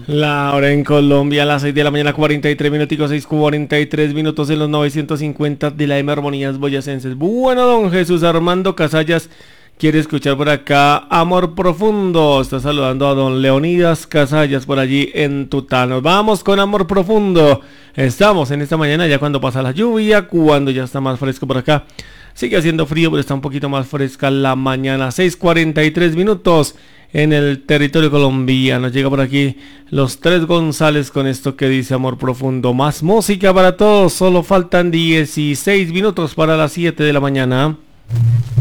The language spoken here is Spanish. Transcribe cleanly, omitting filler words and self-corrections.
La hora en Colombia, a las 6 de la mañana, 43 minuticos, 6:43 minutos en los 950 de la M Armonías Boyacenses. Bueno, don Jesús Armando Casallas quiere escuchar por acá Amor Profundo. Está saludando a don Leonidas Casallas por allí en Tutanos. Vamos con Amor Profundo. Estamos en esta mañana ya cuando pasa la lluvia, cuando ya está más fresco por acá. Sigue haciendo frío, pero está un poquito más fresca la mañana. 6:43 minutos en el territorio colombiano. Llega por aquí los Tres González con esto que dice Amor Profundo. Más música para todos. Solo faltan 16 minutos para las 7 de la mañana.